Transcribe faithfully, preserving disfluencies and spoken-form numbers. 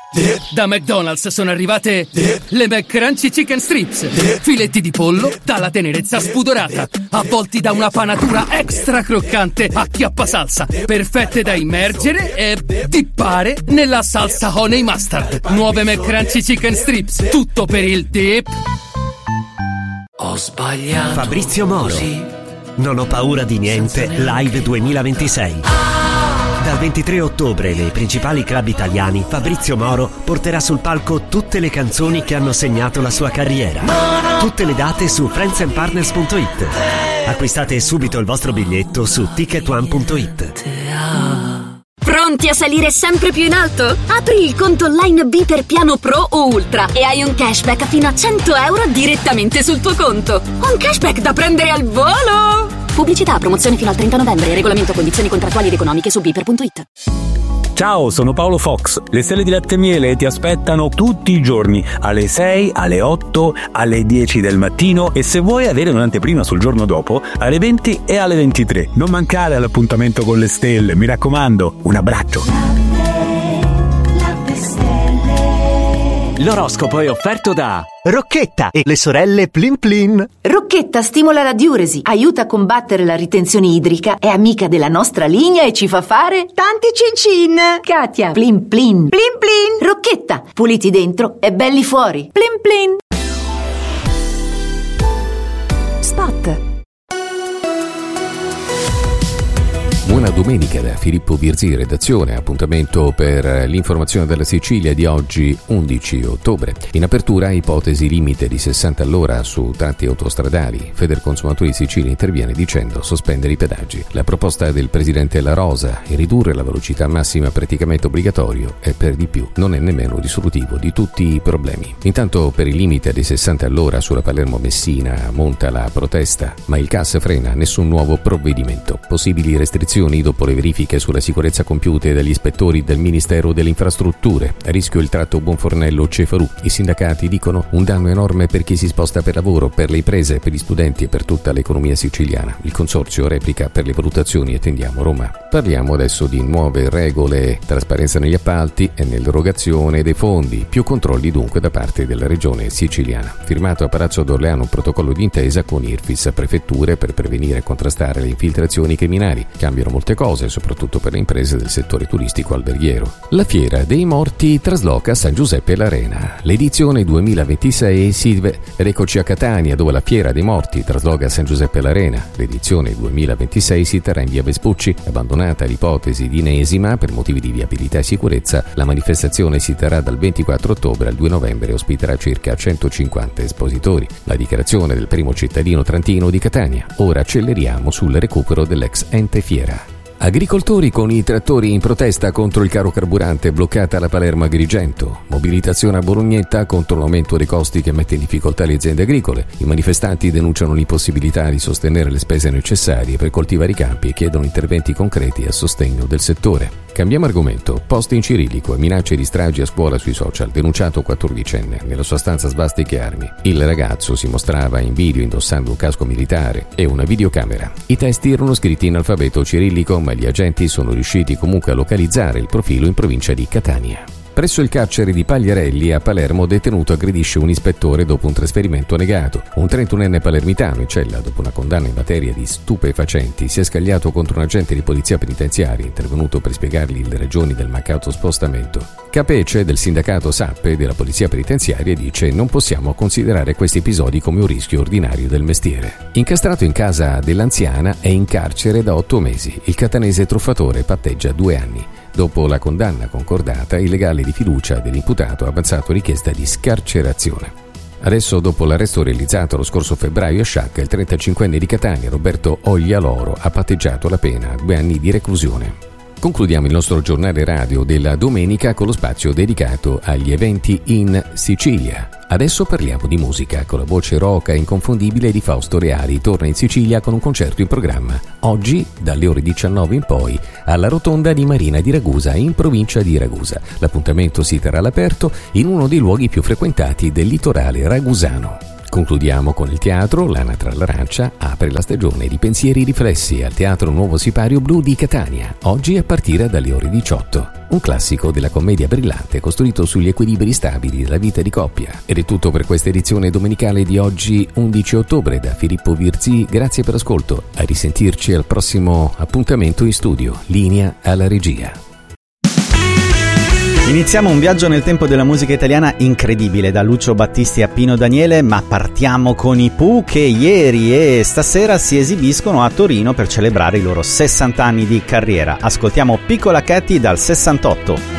Da McDonald's sono arrivate le McCrunchy Chicken Strips, filetti di pollo dalla tenerezza spudorata, avvolti da una panatura extra croccante a chiappasalsa, perfette da immergere e dippare nella salsa honey mustard. Nuove McCrunchy Chicken Strips, tutto per il dip. Ho sbagliato. Fabrizio Moro. Così. Non ho paura di niente Live duemilaventisei. Dal ventitré ottobre nei principali club italiani, Fabrizio Moro porterà sul palco tutte le canzoni che hanno segnato la sua carriera. Tutte le date su friends and partners punto it. Acquistate subito il vostro biglietto su ticket one punto it. Pronti a salire sempre più in alto? Apri il conto online B per piano Pro o Ultra e hai un cashback fino a cento euro direttamente sul tuo conto. Un cashback da prendere al volo! Pubblicità, promozione fino al trenta novembre. Regolamento, condizioni contrattuali ed economiche su biper punto it. Ciao, sono Paolo Fox. Le stelle di latte e miele ti aspettano tutti i giorni, alle sei, alle otto, alle dieci del mattino e se vuoi avere un'anteprima sul giorno dopo, alle venti e alle ventitré. Non mancare all'appuntamento con le stelle, mi raccomando. Un abbraccio. L'oroscopo è offerto da Rocchetta e le sorelle Plin Plin. Rocchetta stimola la diuresi, aiuta a combattere la ritenzione idrica, è amica della nostra linea e ci fa fare tanti cin cin. Katia, Plin Plin. Plin Plin. Rocchetta, puliti dentro e belli fuori. Plin Plin. Spot. Buona domenica da Filippo Birzi, redazione. Appuntamento per l'informazione della Sicilia di oggi undici ottobre. In apertura ipotesi limite di sessanta all'ora su tratti autostradali. Federconsumatori Sicilia interviene dicendo sospendere i pedaggi. La proposta del presidente La Rosa è ridurre la velocità massima praticamente obbligatorio e per di più non è nemmeno risolutivo di tutti i problemi. Intanto per il limite dei sessanta all'ora sulla Palermo-Messina monta la protesta, ma il C A S frena nessun nuovo provvedimento. Possibili restrizioni dopo le verifiche sulla sicurezza compiute dagli ispettori del Ministero delle Infrastrutture. A rischio il tratto Buonfornello-Cefalù. I sindacati dicono un danno enorme per chi si sposta per lavoro, per le imprese, per gli studenti e per tutta l'economia siciliana. Il consorzio replica per le valutazioni e tendiamo Roma. Parliamo adesso di nuove regole, trasparenza negli appalti e nell'erogazione dei fondi. Più controlli dunque da parte della regione siciliana. Firmato a Palazzo d'Orleano un protocollo d'intesa con I R F I S e prefetture per prevenire e contrastare le infiltrazioni criminali. Cambiano molte cose, soprattutto per le imprese del settore turistico alberghiero. La Fiera dei Morti trasloca San Giuseppe l'Arena. L'edizione duemilaventisei si eccoci a Catania, dove la Fiera dei Morti trasloca San Giuseppe l'Arena. L'edizione duemilaventisei si terrà in via Vespucci. Abbandonata l'ipotesi di Inesima per motivi di viabilità e sicurezza, la manifestazione si terrà dal ventiquattro ottobre al due novembre e ospiterà circa centocinquanta espositori. La dichiarazione del primo cittadino trentino di Catania. Ora acceleriamo sul recupero dell'ex ente Fiera. Agricoltori con i trattori in protesta contro il caro carburante, bloccata la Palermo-Agrigento. Mobilitazione a Bolognetta contro l'aumento dei costi che mette in difficoltà le aziende agricole. I manifestanti denunciano l'impossibilità di sostenere le spese necessarie per coltivare i campi e chiedono interventi concreti a sostegno del settore. Cambiamo argomento. Post in cirillico e minacce di stragi a scuola sui social. Denunciato quattordicenne. Nella sua stanza svastiche e armi. Il ragazzo si mostrava in video indossando un casco militare e una videocamera. I testi erano scritti in alfabeto cirillico, ma gli agenti sono riusciti comunque a localizzare il profilo in provincia di Catania. Presso il carcere di Pagliarelli a Palermo, detenuto aggredisce un ispettore dopo un trasferimento negato. Un trentunenne palermitano in cella dopo una condanna in materia di stupefacenti si è scagliato contro un agente di polizia penitenziaria intervenuto per spiegargli le ragioni del mancato spostamento. Capece del sindacato S A P e della polizia penitenziaria dice: non possiamo considerare questi episodi come un rischio ordinario del mestiere. Incastrato in casa dell'anziana, è in carcere da otto mesi. Il catanese truffatore patteggia due anni. Dopo la condanna concordata, il legale di fiducia dell'imputato ha avanzato richiesta di scarcerazione. Adesso, dopo l'arresto realizzato lo scorso febbraio a Sciacca, il trentacinquenne di Catania, Roberto Oglialoro, ha patteggiato la pena a due anni di reclusione. Concludiamo il nostro giornale radio della domenica con lo spazio dedicato agli eventi in Sicilia. Adesso parliamo di musica, con la voce roca e inconfondibile di Fausto Reali. Torna in Sicilia con un concerto in programma. Oggi, dalle ore diciannove in poi, alla rotonda di Marina di Ragusa, in provincia di Ragusa. L'appuntamento si terrà all'aperto in uno dei luoghi più frequentati del litorale ragusano. Concludiamo con il teatro. L'Anatra all'Arancia apre la stagione di Pensieri Riflessi al Teatro Nuovo Sipario Blu di Catania, oggi a partire dalle ore diciotto. Un classico della commedia brillante costruito sugli equilibri stabili della vita di coppia. Ed è tutto per questa edizione domenicale di oggi undici ottobre da Filippo Virzì. Grazie per l'ascolto. A risentirci al prossimo appuntamento in studio. Linea alla regia. Iniziamo un viaggio nel tempo della musica italiana incredibile, da Lucio Battisti a Pino Daniele, ma partiamo con i Pooh, che ieri e stasera si esibiscono a Torino per celebrare i loro sessanta anni di carriera. Ascoltiamo Piccola Katy dal sessantotto.